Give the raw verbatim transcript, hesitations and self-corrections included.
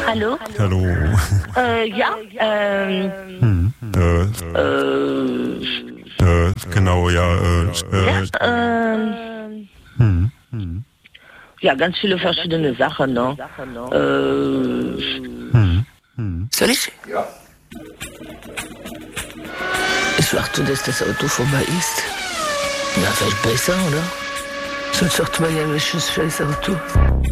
Hallo? Hallo. Äh, ja, ähm, Hm. Äh, äh, äh, genau, ja. Äh, äh, ja, ähm, hm. Hm. ja, ganz viele verschiedene Sachen, ne? Äh, Hm. Hm. Soll ich? Ja. Ich warte, dass das Auto vorbei ist. Ja, vielleicht besser, oder? Sonst sagt man ja, welches scheiß Auto.